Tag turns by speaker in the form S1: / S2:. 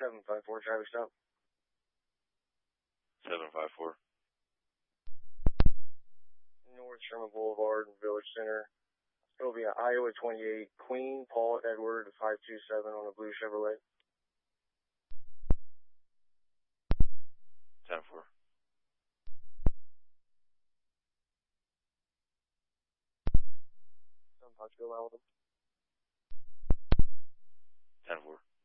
S1: 754 traffic stop.
S2: 754.
S1: North Sherman Boulevard, Village Center. It'll be an Iowa 28, Queen, Paul Edward, 527 on a blue Chevrolet.
S2: 10-4.
S1: Go out with them.
S2: 10-4.